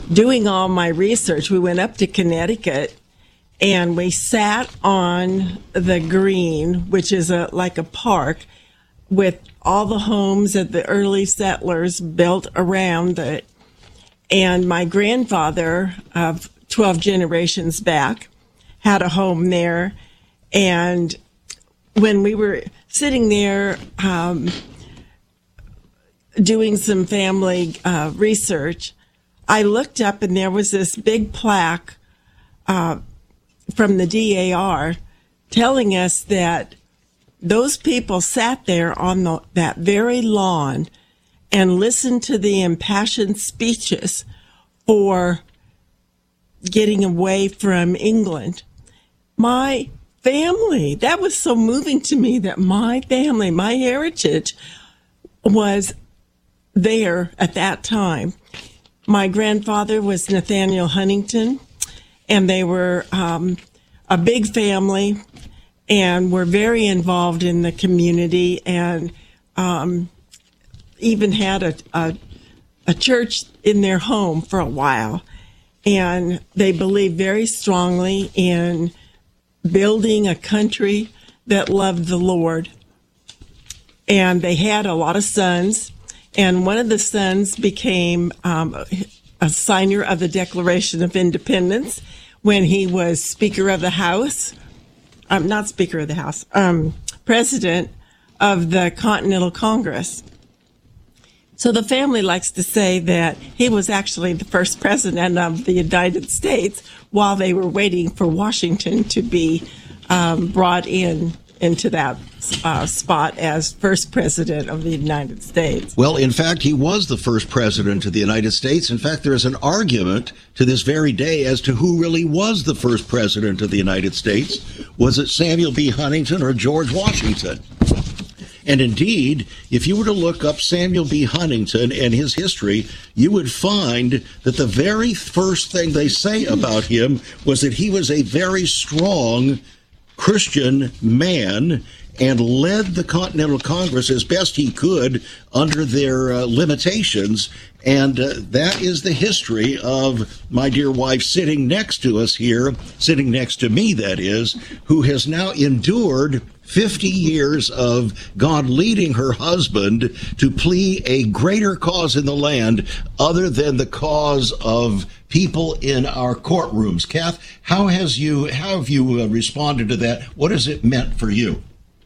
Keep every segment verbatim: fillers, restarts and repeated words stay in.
doing all my research, we went up to Connecticut and we sat on the green, which is a like a park with all the homes that the early settlers built around it. And my grandfather of twelve generations back had a home there. And when we were sitting there um, doing some family uh, research, I looked up and there was this big plaque uh, from the D A R telling us that those people sat there on the, that very lawn and listened to the impassioned speeches for getting away from England. My family, that was so moving to me that my family, my heritage was there at that time. My grandfather was Nathaniel Huntington, and they were um, a big family and were very involved in the community, and um, even had a, a a church in their home for a while. And they believed very strongly in building a country that loved the Lord. And they had a lot of sons, and one of the sons became um, a signer of the Declaration of Independence when he was Speaker of the House. Um, not Speaker of the House, um, President of the Continental Congress. So the family likes to say that he was actually the first president of the United States while they were waiting for Washington to be um, brought in into that uh, spot as first president of the United States. Well, in fact, he was the first president of the United States. In fact, there is an argument to this very day as to who really was the first president of the United States. Was it Samuel B. Huntington or George Washington? And indeed, if you were to look up Samuel B. Huntington and his history, you would find that the very first thing they say about him was that he was a very strong Christian man and led the Continental Congress as best he could under their uh, limitations. And uh, that is the history of my dear wife sitting next to us here, sitting next to me, that is, who has now endured fifty years of God leading her husband to plead a greater cause in the land other than the cause of people in our courtrooms. Kath, how has you how have you uh, responded to that? What has it meant for you?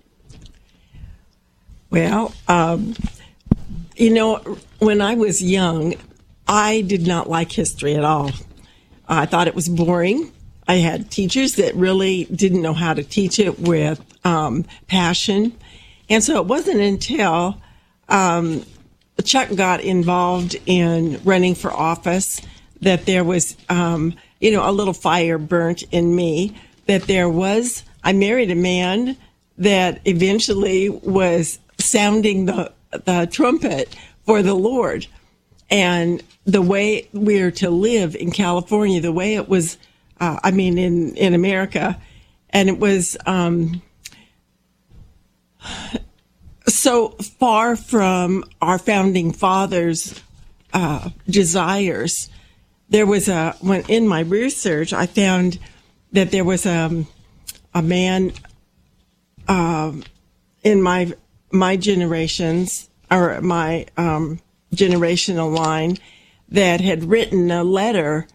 Well, um, you know, when I was young, I did not like history at all. I thought it was boring. I had teachers that really didn't know how to teach it with um, passion. And so it wasn't until um, Chuck got involved in running for office that there was, um, you know, a little fire burnt in me, that there was, I married a man that eventually was sounding the, the trumpet for the Lord. And the way we're to live in California, the way it was, uh, I mean, in, in America, and it was um, so far from our founding fathers' uh, desires. There was a, when in my research, I found that there was a, a man um, in my my generations, or my um, generational line, that had written a letter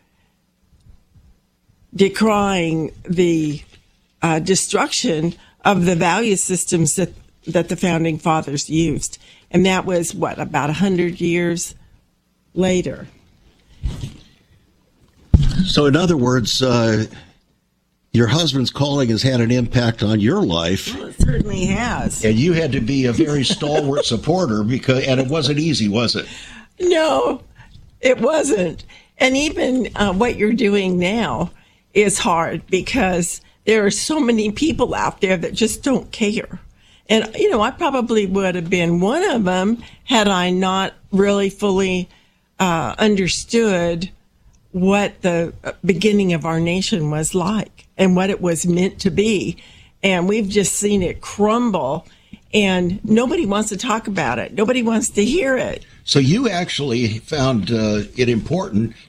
decrying the uh, destruction of the value systems that, that the founding fathers used. And that was, what, about one hundred years later. So in other words, uh, your husband's calling has had an impact on your life. Well, it certainly has. And you had to be a very stalwart supporter, because, and it wasn't easy, was it? No, it wasn't. And even uh, what you're doing now is hard, because there are so many people out there that just don't care. And, you know, I probably would have been one of them had I not really fully uh, understood what the beginning of our nation was like and what it was meant to be. And we've just seen it crumble, and nobody wants to talk about it. Nobody wants to hear it. So you actually found uh, it important